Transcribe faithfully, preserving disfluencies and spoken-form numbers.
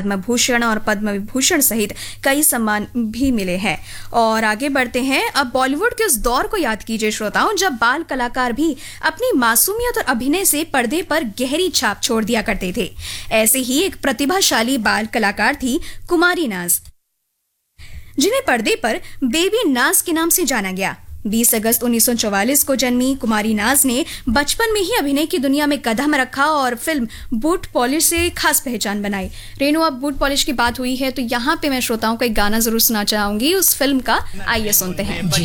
पद्म भूषण और पद्म विभूषण सहित कई सम्मान भी मिले हैं। और आगे बढ़ते हैं, अब बॉलीवुड के उस दौर को याद कीजिए श्रोताओं, जब बाल कलाकार भी अपनी मासूमियत और अभिनय से पर्दे पर गहरी छाप छोड़ दिया करते थे। ऐसे ही एक प्रतिभाशाली बाल कलाकार थी कुमारी नाज, जिन्हें पर्दे पर बेबी नाज के नाम से जाना गया। बीस अगस्त उन्नीस सौ चौवालीस को जन्मी कुमारी नाज ने बचपन में ही अभिनय की दुनिया में कदम रखा और फिल्म बूट पॉलिश से खास पहचान बनाई। रेनू, अब बूट पॉलिश की बात हुई है तो यहाँ पे मैं श्रोताओं को एक गाना जरूर सुना चाहूंगी उस फिल्म का, आइए सुनते हैं।